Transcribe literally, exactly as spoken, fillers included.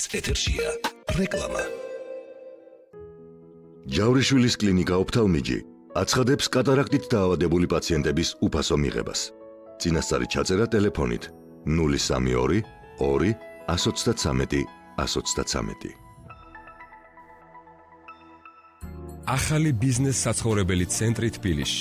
რადიოს ეთერშია რეკლამა. ჯავრიშვილის კლინიკა ოფთალმიჯი აცხადებს კატარაქტით დაავადებული პაციენტების უფასო მიღებას. წინასწარი ჩაწერა ტელეფონით ნული სამი ორი ორი ას ოცდათსამეტი ას ოცდათსამეტი. ახალი ბიზნეს საცხოვრებელი ცენტრი თბილისში.